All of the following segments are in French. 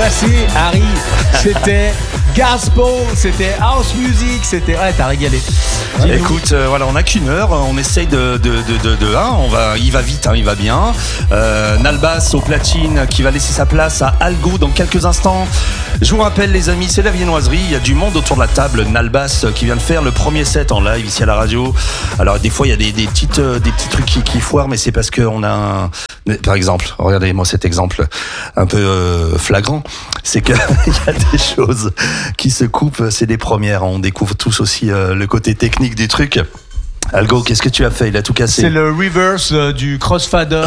passé, Harry. C'était gospel, c'était house music, c'était... Ouais, t'as régalé. Écoute, voilà, on n'a qu'une heure, on essaye il va vite, il va bien. Nalbas au platine qui va laisser sa place à Algo dans quelques instants. Je vous rappelle les amis, c'est la viennoiserie, il y a du monde autour de la table. Nalbas qui vient de faire le premier set en live ici à la radio. Alors des fois il y a des petits trucs qui foirent, mais c'est parce qu'on a par exemple, regardez-moi cet exemple un peu flagrant, c'est qu'il y a des choses qui se coupent, c'est des premières, on découvre tous aussi le côté technique du truc. Algo, qu'est-ce que tu as fait? Il a tout cassé. C'est le reverse du crossfader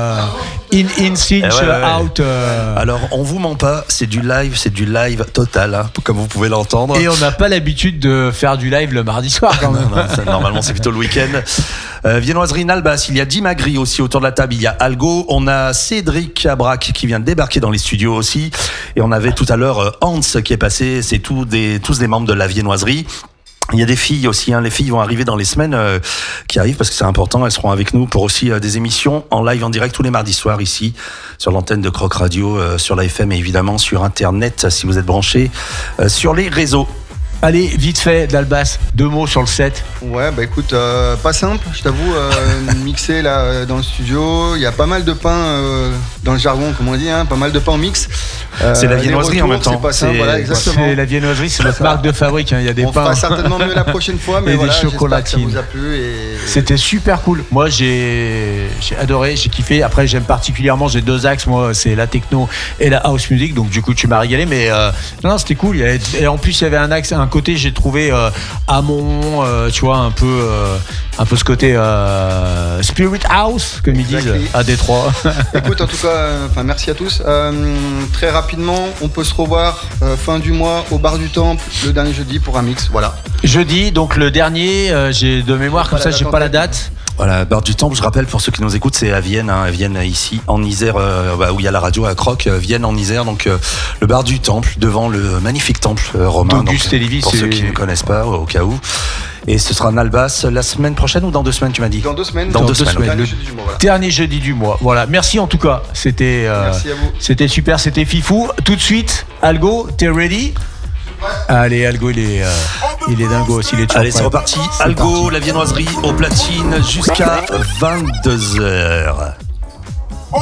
in cinch out. Alors, on vous ment pas, c'est du live total, comme vous pouvez l'entendre. Et on n'a pas l'habitude de faire du live le mardi soir quand même. Non, normalement, c'est plutôt le week-end. Viennoiserie Nalbas, il y a Dimagri aussi autour de la table, il y a Algo, on a Cédric Abrac qui vient de débarquer dans les studios aussi, et on avait tout à l'heure Hans qui est passé, c'est tous des membres de la Viennoiserie. Il y a des filles aussi, les filles vont arriver dans les semaines qui arrivent parce que c'est important, elles seront avec nous pour aussi des émissions en live en direct tous les mardis soirs ici sur l'antenne de Croc Radio, sur la FM et évidemment sur internet si vous êtes branchés sur les réseaux. Allez, vite fait, Dalbas, 2 mots sur le set. Ouais, bah écoute, pas simple, je t'avoue, mixer là dans le studio, il y a pas mal de pain dans le jargon, comme on dit, pas mal de pain en mix. C'est la viennoiserie en même temps. C'est pas simple, voilà, exactement. C'est la viennoiserie, c'est notre marque de fabrique, il y a des pains. On fera certainement mieux la prochaine fois, mais et voilà, des chocolatines. Ça vous a plu et... C'était super cool. Moi, j'ai adoré, j'ai kiffé. Après, j'aime particulièrement, j'ai 2 axes, moi, c'est la techno et la house music, donc du coup, tu m'as régalé, mais non, c'était cool. Et en plus, il y avait un axe, un côté, j'ai trouvé Amon, tu vois, un peu ce côté Spirit House, comme ils disent à Détroit. Écoute, en tout cas, merci à tous. Très rapidement, on peut se revoir fin du mois au Bar du Temple, le dernier jeudi pour un mix, voilà. Jeudi, donc le dernier, j'ai de mémoire, comme ça, j'ai pas la date. Voilà, Bar du Temple, je rappelle pour ceux qui nous écoutent, c'est à Vienne, Vienne ici, en Isère, où il y a la radio à Croc, Vienne en Isère, donc le Bar du Temple, devant le magnifique temple romain, d'Auguste et Lévis, pour ceux qui ne connaissent pas, au cas où. Et ce sera Nalbas la semaine prochaine ou dans 2 semaines, tu m'as dit? Dans 2 semaines. Dans 2 semaines. Dernier jeudi du mois. Voilà. Merci en tout cas. C'était, merci à vous. C'était super, c'était fifou. Tout de suite, Algo, t'es ready? Ouais. Allez, Algo, il est dingo aussi. Allez, c'est reparti. Algo, la viennoiserie au platine jusqu'à 22h.